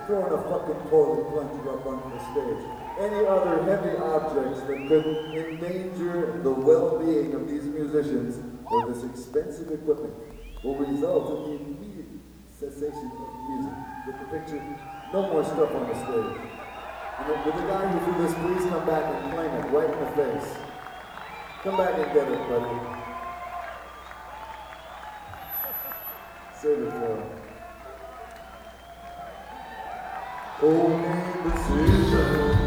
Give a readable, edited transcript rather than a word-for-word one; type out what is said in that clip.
throwing a fucking toilet plunger up onto the stage. Any other heavy objects that could endanger the well-being of these musicians or this expensive equipment will result in the immediate cessation of music. Get the picture? No more stuff on the stage. And with the guy who threw this, please come back and claim it right in the face. Come back and get it, buddy. Save it for him. Only decision.